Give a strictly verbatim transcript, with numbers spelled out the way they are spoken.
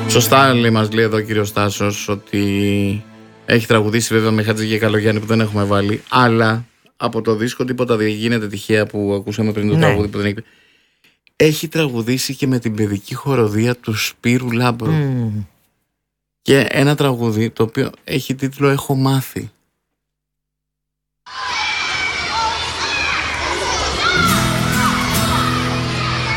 Σωστά λέει, μας λέει εδώ ο κύριος Τάσος, ότι έχει τραγουδήσει βέβαια με Χατζη και Καλογιάννη που δεν έχουμε βάλει, αλλά από το δίσκο Τίποτα δεν γίνεται τυχαία που ακούσαμε πριν το Ναι. τραγούδι που δεν έχει. Έχει τραγουδήσει και με την παιδική χοροδία του Σπύρου Λάμπρου. Mm. Και ένα τραγούδι το οποίο έχει τίτλο Έχω μάθει.